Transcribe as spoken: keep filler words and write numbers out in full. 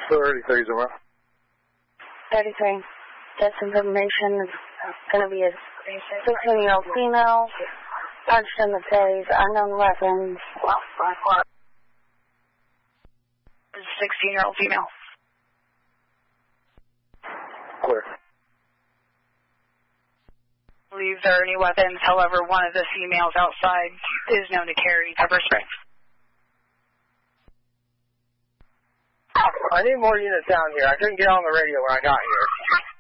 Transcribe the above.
thirty-three, Zuma. thirty-three. This information is going to be a sixteen-year-old female, punched in the face, unknown weapons. sixteen-year-old female. Clear. Believe there are any weapons, however, one of the females outside is known to carry pepper spray. I need more units down here. I couldn't get on the radio when I got here.